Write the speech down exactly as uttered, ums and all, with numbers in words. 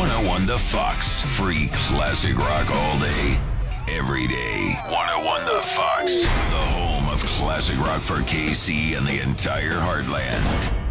one oh one The Fox. Free classic rock all day, every day. one oh one The Fox, the home of classic rock for K C and the entire heartland.